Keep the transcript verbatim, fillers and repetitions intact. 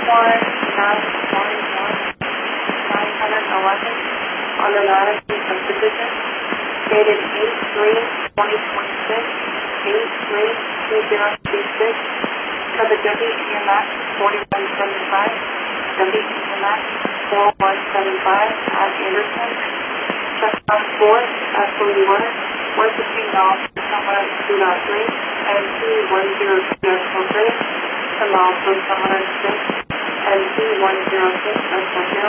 one nine one one nine hundred eleven on the latitude of Pacific, dated eight three twenty twenty-six, eight three two zero two six, to the W T M X forty-one seventy-five, W T M X forty-one seventy-five at Anderson, checkpoint four at forty-one, one fifteen miles per one oh two point three, and T one zero two three, to miles per one oh six, and T one zero six point zero.